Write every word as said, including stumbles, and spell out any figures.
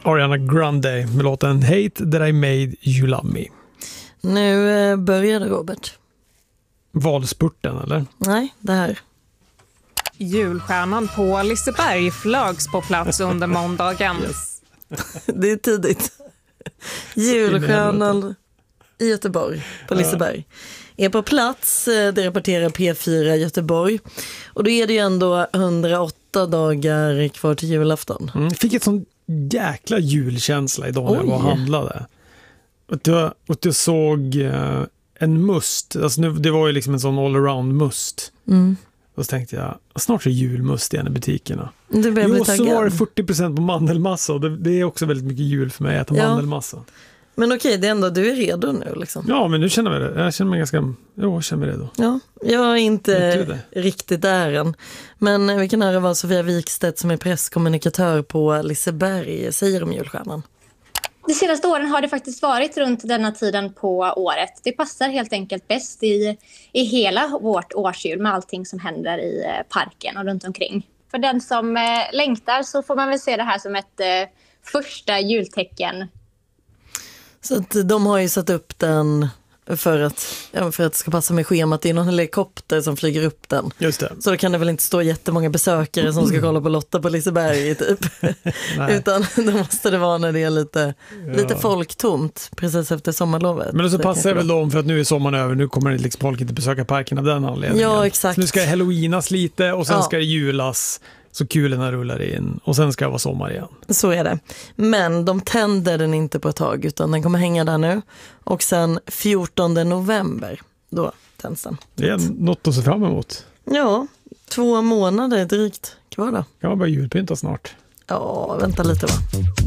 Ariana Grande med låten Hate That I Made You Love Me. Nu eh, började Robert. Valspurten, eller? Nej, det här. Julstjärnan på Liseberg flögs på plats under måndagen. Yes. Det är tidigt. Julstjärnan i Göteborg på Liseberg är på plats. Det rapporterar P fyra Göteborg. Och då är det ju ändå hundraåtta dagar kvar till julafton. Mm, fick ett sån jäkla julkänsla idag när jag var och handlade. Och jag, och jag såg uh, en must. Alltså nu, det var ju liksom en sån all-around must. Mm. Och så tänkte jag, snart är julmust igen i butikerna. Du börjar bli taggad. Jo, så var det fyrtio procent på mandelmassa. Och det, det är också väldigt mycket jul för mig att äta ja. mandelmassa. Men okej, det är ändå, du är redo nu liksom. Ja, men nu känner jag det. Jag känner mig ganska, jo, jag känner mig redo. Ja, jag är inte riktigt där än. Men vi kan höra vad Sofia Wikstedt som är presskommunikatör på Liseberg säger om julstjärnan. De senaste åren har det faktiskt varit runt denna tiden på året. Det passar helt enkelt bäst i, i hela vårt årsjul med allting som händer i parken och runt omkring. För den som eh, längtar så får man väl se det här som ett eh, första jultecken. Så att de har ju satt upp den för att, ja, för att det ska passa med schemat. Det är någon helikopter som flyger upp den. Just det. Så då kan det väl inte stå jättemånga besökare som ska kolla på Lotta på Liseberg typ. Utan då måste det vara när det är lite, ja. lite folktomt precis efter sommarlovet. Men så passar det väl då om för att nu är sommaren över. Nu kommer det liksom folk inte besöka parken av den anledningen. Ja, exakt. Så nu ska det halloweenas lite och sen ja. ska det julas. Så kulorna rullar in och sen ska det vara sommar igen. Så är det. Men de tänder den inte på ett tag utan den kommer hänga där nu. Och sen fjortonde november, då tänds den. Det är något att se fram emot. Ja, två månader drygt kvar då. Kan man börja julpynta snart? Ja, vänta lite va.